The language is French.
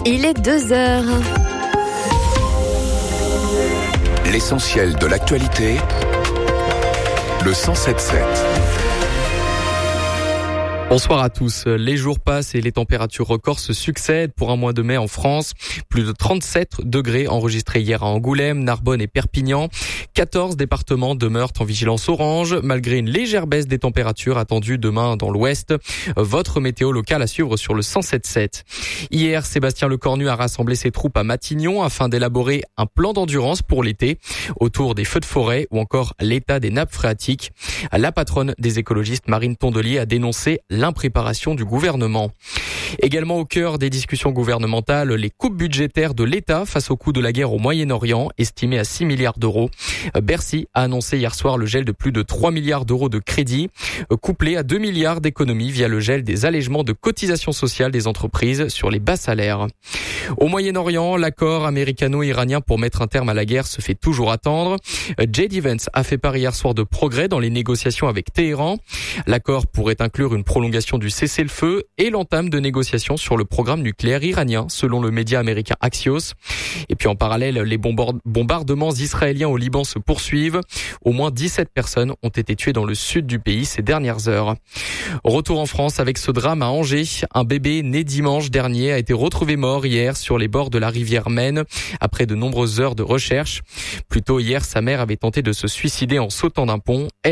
Il est 2h. L'essentiel de l'actualité, le 107.7. Bonsoir à tous. Les jours passent et les températures records se succèdent pour un mois de mai en France. Plus de 37 degrés enregistrés hier à Angoulême, Narbonne et Perpignan. 14 départements demeurent en vigilance orange, malgré une légère baisse des températures attendues demain dans l'ouest. Votre météo locale à suivre sur le 107.7. Hier, Sébastien Lecornu a rassemblé ses troupes à Matignon afin d'élaborer un plan d'endurance pour l'été, autour des feux de forêt ou encore l'état des nappes phréatiques. La patronne des écologistes, Marine Tondelier, a dénoncé l'impréparation du gouvernement. Également au cœur des discussions gouvernementales, les coupes budgétaires de l'État face au coût de la guerre au Moyen-Orient, estimées à 6 milliards d'euros. Bercy a annoncé hier soir le gel de plus de 3 milliards d'euros de crédits, couplé à 2 milliards d'économies via le gel des allègements de cotisations sociales des entreprises sur les bas salaires. Au Moyen-Orient, l'accord américano-iranien pour mettre un terme à la guerre se fait toujours attendre. J.D. Vance a fait part hier soir de progrès dans les négociations avec Téhéran. L'accord pourrait inclure une prolongation du cessez-le-feu et l'entame de négociations sur le programme nucléaire iranien, selon le média américain Axios. Et puis en parallèle, les bombardements israéliens au Liban se poursuivent. Au moins 17 personnes ont été tuées dans le sud du pays ces dernières heures. Retour en France avec ce drame à Angers. Un bébé né dimanche dernier a été retrouvé mort hier sur les bords de la rivière Maine après de nombreuses heures de recherche. Plus tôt hier, sa mère avait tenté de se suicider en sautant d'un pont.